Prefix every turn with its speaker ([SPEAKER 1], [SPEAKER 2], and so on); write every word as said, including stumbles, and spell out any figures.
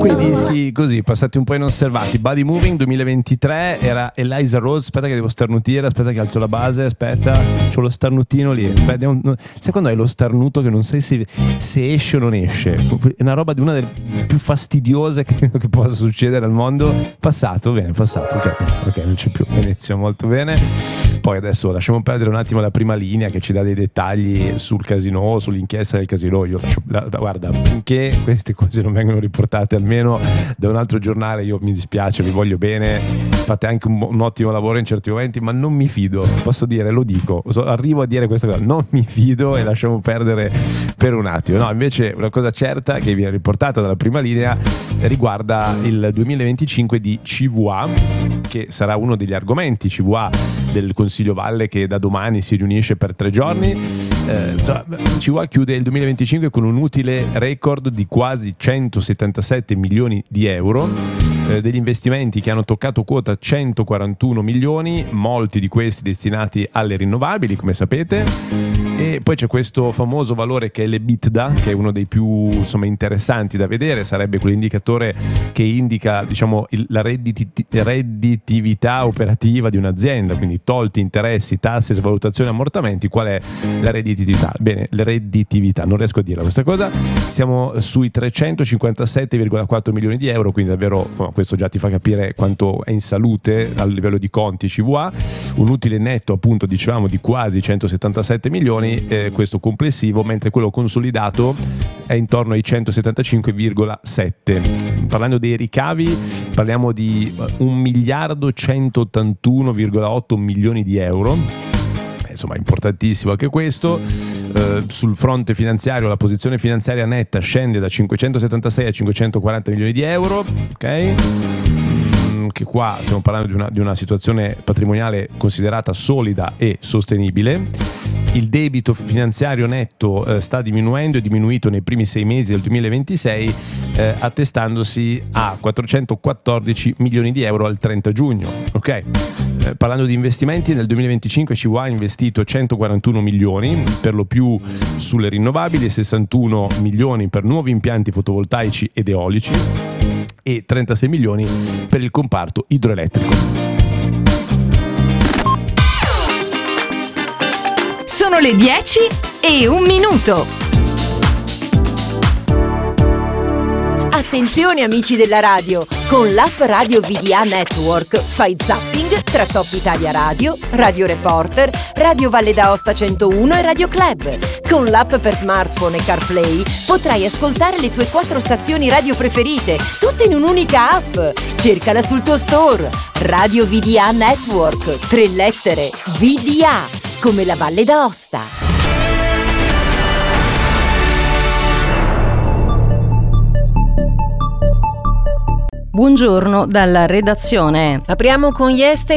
[SPEAKER 1] quei dischi così passati un po' inosservati. Body Moving duemilaventitré era Eliza Rose. Aspetta che devo starnutire, aspetta che alzo la base, aspetta, c'ho lo starnutino lì. Aspetta, un, sai quando hai lo starnuto che non sai se, se esce o non esce? È una roba di una delle più fastidiose che, che possa succedere al mondo. Passato, bene, passato, ok, ok, non c'è più. Inizio molto bene. Poi adesso lasciamo perdere un attimo la prima linea che ci dà dei dettagli sul casino, sull'inchiesta del casino. Io lascio, la, guarda, finché queste cose non vengono riportate almeno da un altro giornale, io mi dispiace, vi voglio bene, fate anche un, un ottimo lavoro in certi momenti, ma non mi fido, posso dire, lo dico, arrivo a dire questa cosa, non mi fido e lasciamo perdere per un attimo. No, invece una cosa certa che viene riportata dalla prima linea riguarda il duemilaventicinque di C V A, che sarà uno degli argomenti C V A del Consiglio Valle, che da domani si riunisce per tre giorni. Eh, C V A chiude il duemilaventicinque con un utile record di quasi centosettantasette milioni di euro, eh, degli investimenti che hanno toccato quota centoquarantuno milioni, molti di questi destinati alle rinnovabili, come sapete. E poi c'è questo famoso valore che è l'EBITDA, che è uno dei più, insomma, interessanti da vedere, sarebbe quell'indicatore che indica, diciamo, il, la redditi, redditività operativa di un'azienda, quindi tolti interessi, tasse, svalutazioni, ammortamenti, qual è la redditività? Bene, la redditività, non riesco a dirla questa cosa, siamo sui trecentocinquantasette virgola quattro milioni di euro, quindi davvero, no, questo già ti fa capire quanto è in salute a livello di conti C V A, un utile netto appunto dicevamo di quasi centosettantasette milioni, eh, questo complessivo, mentre quello consolidato è intorno ai centosettantacinque virgola sette. Parlando dei ricavi parliamo di un miliardo centottantuno virgola otto milioni di euro, insomma importantissimo anche questo. Eh, sul fronte finanziario la posizione finanziaria netta scende da cinquecentosettantasei a cinquecentoquaranta milioni di euro, ok? Che qua stiamo parlando di una, di una situazione patrimoniale considerata solida e sostenibile. Il debito finanziario netto eh, sta diminuendo, è diminuito nei primi sei mesi del duemilaventisei, eh, attestandosi a quattrocentoquattordici milioni di euro al trenta giugno. Ok? Eh, parlando di investimenti, nel duemilaventicinque C V A ha investito centoquarantuno milioni, per lo più sulle rinnovabili, e sessantuno milioni per nuovi impianti fotovoltaici ed eolici, e trentasei milioni per il comparto idroelettrico.
[SPEAKER 2] Sono le dieci e un minuto. Attenzione amici della radio, con l'app Radio V D A Network fai zapping tra Top Italia Radio, Radio Reporter, Radio Valle d'Aosta centouno e Radio Club. Con l'app per smartphone e CarPlay potrai ascoltare le tue quattro stazioni radio preferite, tutte in un'unica app. Cercala sul tuo store. Radio V D A Network, tre lettere, V D A, come la Valle d'Aosta.
[SPEAKER 3] Buongiorno dalla redazione.
[SPEAKER 2] Apriamo con gli esteri.